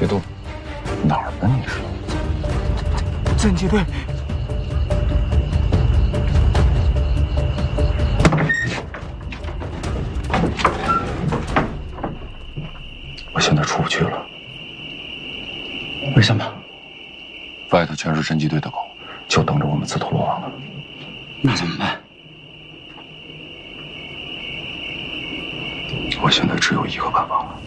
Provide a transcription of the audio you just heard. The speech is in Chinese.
别动！哪儿呢？你是？ 侦缉队。 我现在出不去了。 为什么？ 外头全是侦缉队的狗，就等着我们自投罗网呢。 那怎么办？ 我现在只有一个办法了。